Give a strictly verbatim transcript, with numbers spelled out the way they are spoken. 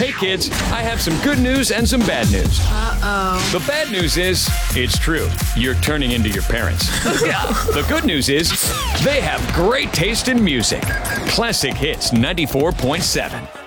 Hey kids, I have some good news and some bad news. Uh-oh. The bad news is, it's true. You're turning into your parents. The good news is, they have great taste in music. Classic Hits ninety-four point seven.